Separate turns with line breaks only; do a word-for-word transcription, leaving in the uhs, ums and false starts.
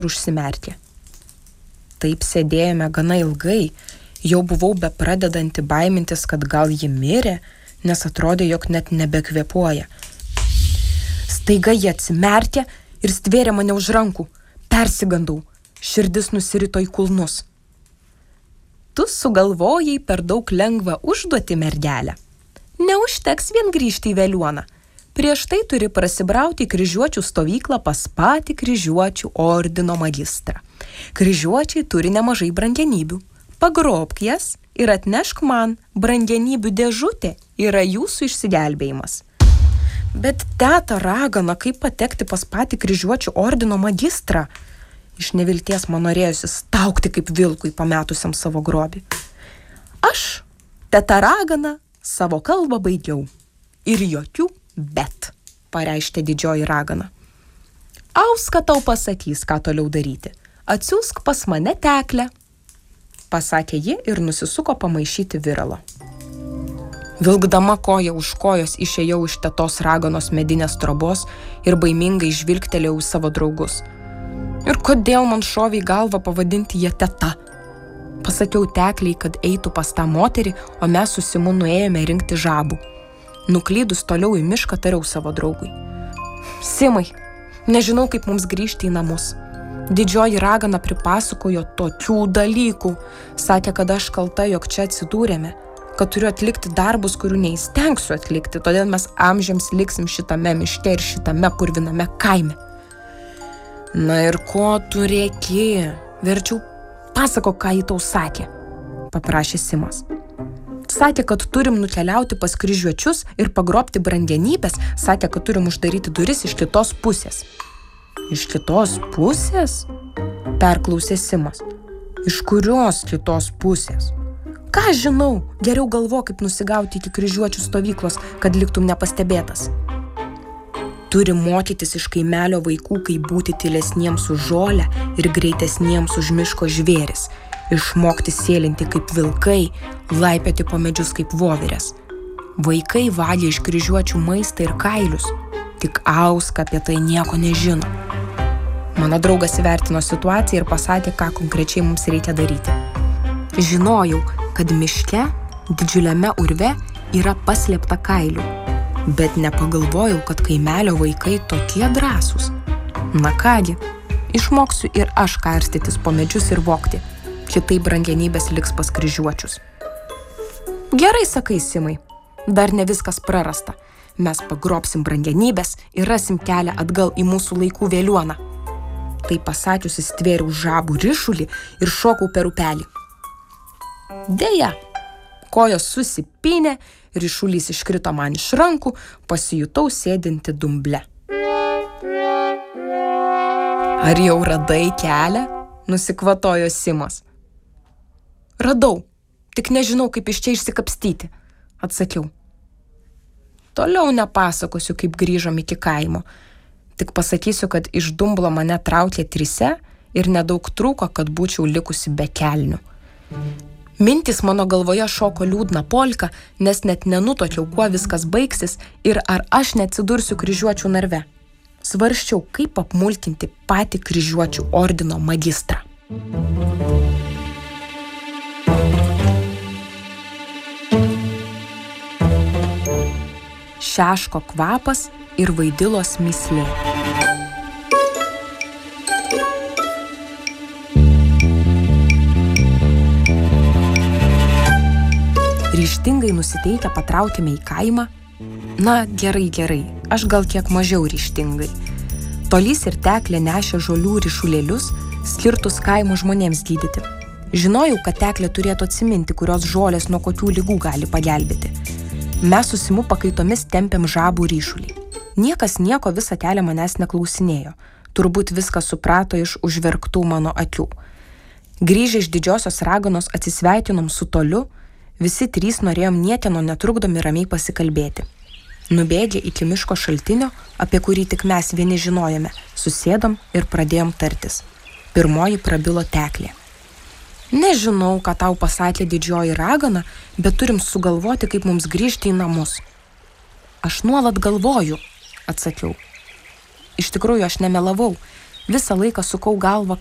užsimerkė. Taip sėdėjome gana ilgai, jau buvau bepradedanti baimintis, kad gal ji mirė, nes atrodė, jog net nebekvėpuoja. Staiga ji atsimerkė ir stvėrė mane už rankų. Persigandau, širdis nusirito į kulnus. Tu sugalvojai per daug lengvą užduotį, mergelę. Neužteks vien grįžti į Veliuoną. Prieš tai turi prasibrauti kryžiuočių stovyklą pas patį kryžiuočių ordino magistrą. Kryžiuočiai turi nemažai brangenybių. Pagrobk jas ir atnešk man, brangenybių dėžutė yra jūsų išsigelbėjimas. Bet teta ragana, kaip patekti pas patį kryžiuočių ordino magistrą? Iš nevilties man norėjusi staukti kaip vilkui pametusiam savo grobį. Aš, teta ragana, savo kalbą baigiau. Ir jokių bet, pareiškė didžioji ragana. Auska tau pasakys, ką toliau daryti. Atsiųsk pas mane teklę, pasakė ji ir nusisuko pamaišyti viralo. Vilkdama koją už kojos išėjau iš tetos raganos medinės trobos ir baimingai žvilgtelėjau į savo draugus. Ir kodėl man šovė į galvą pavadinti ją teta? Pasakiau tekliai, kad eitų pas tą moterį, o mes su Simu nuėjome rinkti žabų. Nuklydus toliau į mišką tariau savo draugui. Simai, nežinau, kaip mums grįžti į namus. Didžioji ragana pripasakojo tokių dalykų. Sakė, kad aš kalta, jog čia atsidūrėme, kad turiu atlikti darbus, kurių neįstengsiu atlikti, todėl mes amžiams liksim šitame miške ir šitame purviname kaime. Na ir ko tu rėki? Verčiau pasako, ką ji tau sakė, paprašė Simas. Sakė, kad turim nukeliauti pas kryžiuočius ir pagrobti brangenybės, sakė, kad turim uždaryti duris iš kitos pusės. Iš kitos pusės? Perklausė Simas. Iš kurios kitos pusės? Ką žinau, geriau galvo, kaip nusigauti iki kryžiuočių stovyklos, kad liktum nepastebėtas. Turi mokytis iš kaimelio vaikų, kaip būti tylesniems už žolę ir greitesniems už miško žvėris, išmokti sėlinti kaip vilkai, laipioti po medžius kaip voverės. Vaikai vagia iš kryžiuočių maistą ir kailius, tik Auska apie tai nieko nežino. Mano draugas įvertino situaciją ir pasakė, ką konkrečiai mums reikia daryti. Žinojau, kad miške, didžiuliame urve, yra paslėpta kailių. Bet nepagalvojau, kad kaimelio vaikai tokie drąsūs. Na kągi, išmoksiu ir aš karstytis po medžius ir vogti. Kitaip brangenybės liks pas kryžiuočius. Gerai sakai, Simai, dar ne viskas prarasta. Mes pagrobsim brangenybės ir rasim kelią atgal į mūsų laikų Veliuoną. Tai pasakiusi stvėriau žabų ryšulį ir šokau per upelį. Deja, kojos susipynė, ryšulys iškrito man iš rankų, pasijutau sėdinti dumble. Ar jau radai kelią? Nusikvatojo Simas. Radau, tik nežinau, kaip iš čia išsikapstyti, atsakiau. Toliau nepasakosiu, kaip grįžom iki kaimo. Tik pasakysiu, kad iš dumblo mane traukė trise ir nedaug trūko, kad būčiau likusi be kelnių. Mintis mano galvoje šoko liūdna polka, nes net nenutokiau, kuo viskas baigsis ir ar aš neatsidursiu kryžiuočių narve. Svarsčiau, kaip apmulkinti patį kryžiuočių ordino magistrą. Šeško kvapas ir vaidilos mįslė. Ryžtingai nusiteikę patraukėme į kaimą. Na, gerai, gerai, aš gal kiek mažiau ryžtingai. Tolys ir teklė nešė žolių ryšulėlius, skirtus kaimo žmonėms gydyti. Žinojau, kad teklė turėtų atsiminti, kurios žolės nuo kokių ligų gali pagelbėti. Mes su Simu pakaitomis tempėm žabų ryšulį. Niekas nieko visą kelią manęs neklausinėjo. Turbūt viską suprato iš užverktų mano akių. Grįžę iš didžiosios raganos atsisveikinom su toliu, visi trys norėjom niekieno netrukdomi ramiai pasikalbėti. Nubėgę iki miško šaltinio, apie kurį tik mes vieni žinojome, susėdom ir pradėjom tartis. Pirmoji prabilo teklė. Nežinau, ką tau pasakė didžioji ragana, bet turim sugalvoti, kaip mums grįžti į namus. Aš nuolat galvoju, atsakiau. Iš tikrųjų, aš nemelavau. Visą laiką sukau galvą,